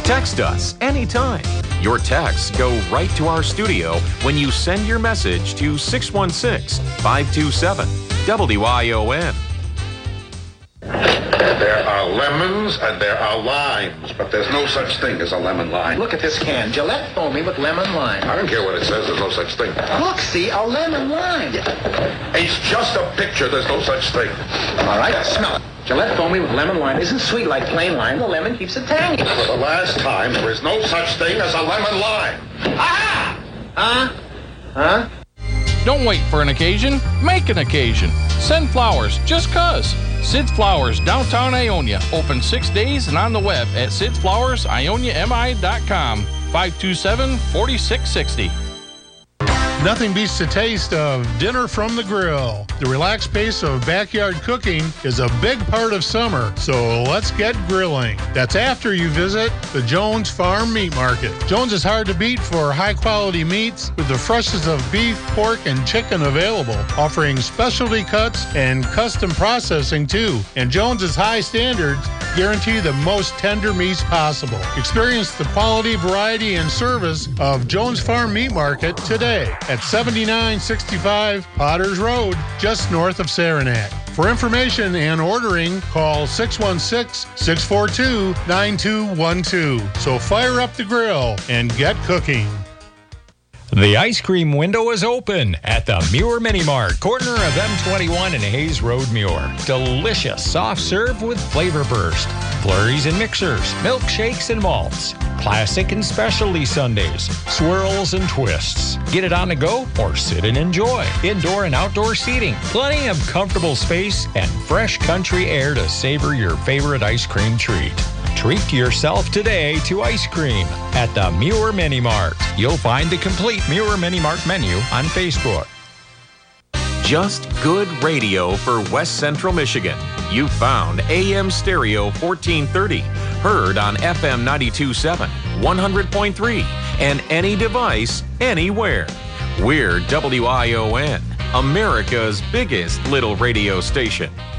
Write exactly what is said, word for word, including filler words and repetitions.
Text us anytime. Your texts go right to our studio when you send your message to six one six, five two seven, W I O N. There are lemons and there are limes, but there's no such thing as a lemon lime. Look at this can. Gillette foamy with lemon lime. I don't care what it says, there's no such thing. Look, see, a lemon lime. It's just a picture, there's no such thing. All right, smell it. Gillette foamy with lemon lime isn't sweet like plain lime. The lemon keeps it tangy. For the last time, there is no such thing as a lemon lime. Aha! Huh? Huh? Don't wait for an occasion, make an occasion. Send flowers just cuz. Sid's Flowers, downtown Ionia. Open six days and on the web at sids flowers ionia m i dot com. five two seven, four six six zero. Nothing beats the taste of dinner from the grill. The relaxed pace of backyard cooking is a big part of summer, so let's get grilling. That's after you visit the Jones Farm Meat Market. Jones is hard to beat for high-quality meats with the freshest of beef, pork, and chicken available, offering specialty cuts and custom processing too. And Jones's high standards guarantee the most tender meats possible. Experience the quality, variety, and service of Jones Farm Meat Market today at seventy-nine sixty-five Potters Road, just north of Saranac. For information and ordering, call six one six, six four two, nine two one two. So fire up the grill and get cooking. The ice cream window is open at the Muir Mini Mart, corner of M twenty-one and Hayes Road, Muir. Delicious soft serve with flavor burst, flurries and mixers, milkshakes and malts, classic and specialty sundaes, swirls and twists. Get it on the go or sit and enjoy. Indoor and outdoor seating, plenty of comfortable space, and fresh country air to savor your favorite ice cream treat. Treat yourself today to ice cream at the Muir Mini Mart. You'll find the complete Muir Mini Mart menu on Facebook. Just good radio for West Central Michigan. You found A M Stereo fourteen thirty, heard on F M ninety-two point seven, one hundred point three, and any device, anywhere. We're W I O N, America's biggest little radio station.